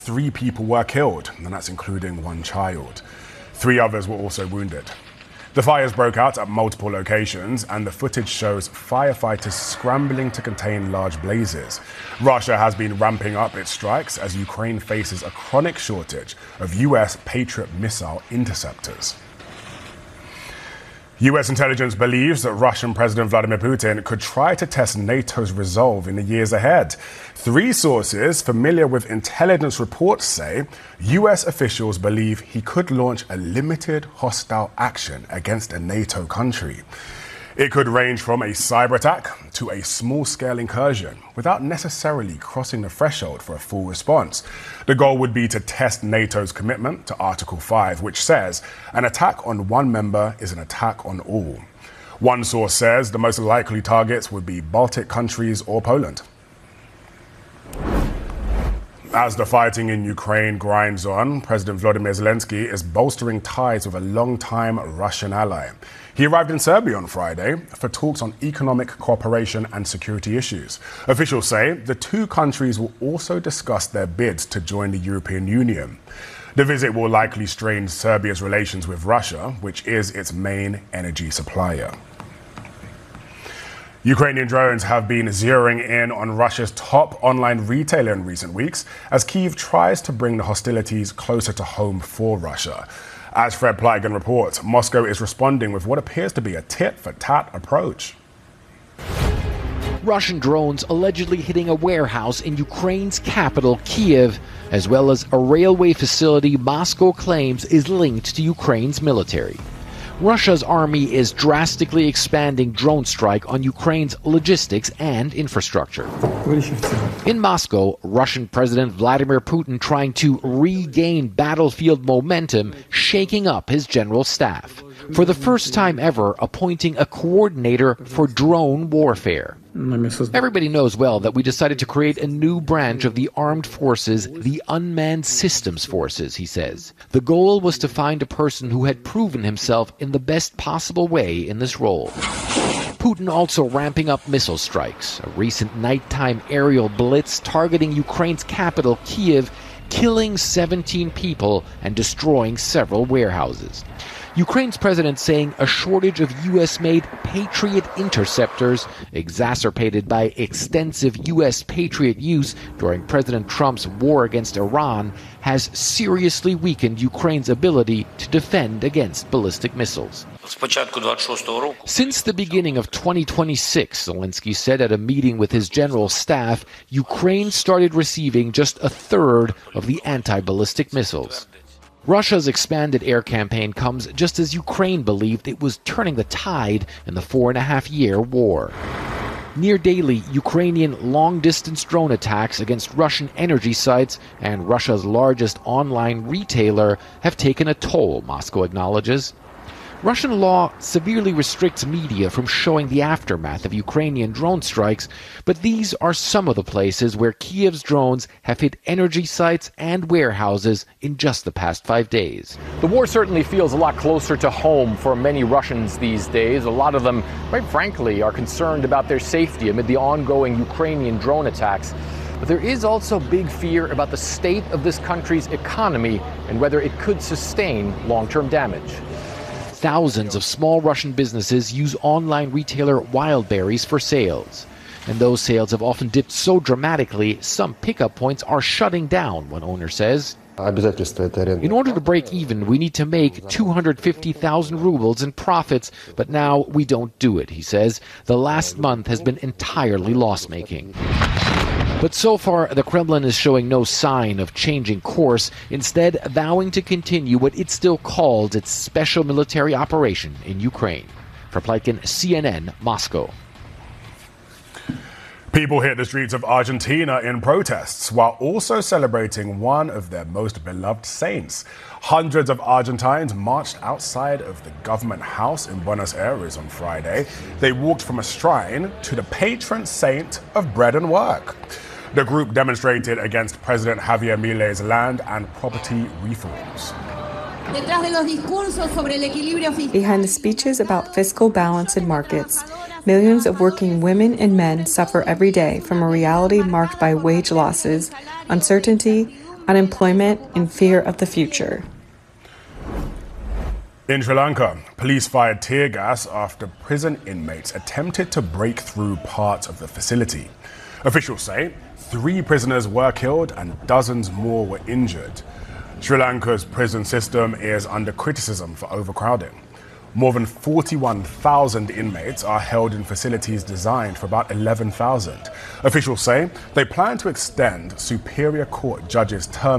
3 people were killed, and that's including 1 child. 3 others were also wounded. The fires broke out at multiple locations, and the footage shows firefighters scrambling to contain large blazes. Russia has been ramping up its strikes as Ukraine faces a chronic shortage of US Patriot missile interceptors. US intelligence believes that Russian President Vladimir Putin could try to test NATO's resolve in the years ahead. 3 sources familiar with intelligence reports say US officials believe he could launch a limited hostile action against a NATO country. It could range from a cyber attack to a small-scale incursion without necessarily crossing the threshold for a full response. The goal would be to test NATO's commitment to Article 5, which says an attack on one member is an attack on all. One source says the most likely targets would be Baltic countries or Poland. As the fighting in Ukraine grinds on, President Volodymyr Zelensky is bolstering ties with a long-time Russian ally. He arrived in Serbia on Friday for talks on economic cooperation and security issues. Officials say the 2 countries will also discuss their bids to join the European Union. The visit will likely strain Serbia's relations with Russia, which is its main energy supplier. Ukrainian drones have been zeroing in on Russia's top online retailer in recent weeks as Kyiv tries to bring the hostilities closer to home for Russia. As Fred Platigan reports, Moscow is responding with what appears to be a tit-for-tat approach. Russian drones allegedly hitting a warehouse in Ukraine's capital, Kyiv, as well as a railway facility Moscow claims is linked to Ukraine's military. Russia's army is drastically expanding drone strike on Ukraine's logistics and infrastructure. In Moscow, Russian President Vladimir Putin trying to regain battlefield momentum, shaking up his general staff. For the first time ever, appointing a coordinator for drone warfare. Everybody knows well that we decided to create a new branch of the armed forces, the Unmanned Systems Forces, he says. The goal was to find a person who had proven himself in the best possible way in this role. Putin also ramping up missile strikes. A recent nighttime aerial blitz targeting Ukraine's capital, Kyiv, killing 17 people and destroying several warehouses. Ukraine's president saying a shortage of U.S.-made Patriot interceptors, exacerbated by extensive U.S. Patriot use during President Trump's war against Iran, has seriously weakened Ukraine's ability to defend against ballistic missiles. Since the beginning of 2026, Zelensky said at a meeting with his general staff, Ukraine started receiving just a third of the anti-ballistic missiles. Russia's expanded air campaign comes just as Ukraine believed it was turning the tide in the 4.5-year war. Near daily, Ukrainian long-distance drone attacks against Russian energy sites and Russia's largest online retailer have taken a toll, Moscow acknowledges. Russian law severely restricts media from showing the aftermath of Ukrainian drone strikes, but these are some of the places where Kyiv's drones have hit energy sites and warehouses in just the past 5 days. The war certainly feels a lot closer to home for many Russians these days. A lot of them, quite frankly, are concerned about their safety amid the ongoing Ukrainian drone attacks. But there is also big fear about the state of this country's economy and whether it could sustain long-term damage. Thousands of small Russian businesses use online retailer Wildberries for sales. And those sales have often dipped so dramatically, some pickup points are shutting down, one owner says. In order to break even, we need to make 250,000 rubles in profits, but now we don't do it, he says. The last month has been entirely loss-making. But so far, the Kremlin is showing no sign of changing course, instead vowing to continue what it still calls its special military operation in Ukraine. For Platigan, CNN, Moscow. People hit the streets of Argentina in protests while also celebrating one of their most beloved saints. Hundreds of Argentines marched outside of the government house in Buenos Aires on Friday. They walked from a shrine to the patron saint of bread and work. The group demonstrated against President Javier Milei's land and property reforms. Behind the speeches about fiscal balance in markets, millions of working women and men suffer every day from a reality marked by wage losses, uncertainty, unemployment, and fear of the future. In Sri Lanka, police fired tear gas after prison inmates attempted to break through parts of the facility. Officials say 3 prisoners were killed and dozens more were injured. Sri Lanka's prison system is under criticism for overcrowding. More than 41,000 inmates are held in facilities designed for about 11,000. Officials say they plan to extend Superior Court judges' term